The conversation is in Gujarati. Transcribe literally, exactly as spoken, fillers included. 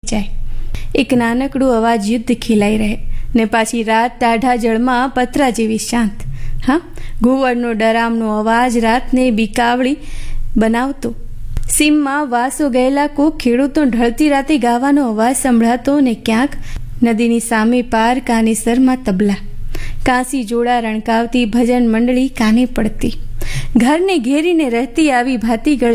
જાય. એક નાનકડું અવાજ યુદ્ધ ખીલાઈ રહે ને પાછી રાત ટાઢા જળમાં પતરા જેવી શાંત. હા, ઘુવડનો ડરામનો અવાજ રાતને બીકાવળી બનાવતો. સીમમાં વાસો ગયેલા કોક ખેડૂતો ઢળતી રાતે ગાવાનો અવાજ સંભળાતો ને ક્યાંક નદીની સામે પાર કાનેસરમાં તબલા, કાંસી જોડા રણકાવતી ભજન મંડળી કાને પડતી. ઘરને ઘેરીને રહેતી આવી ભાતીગળ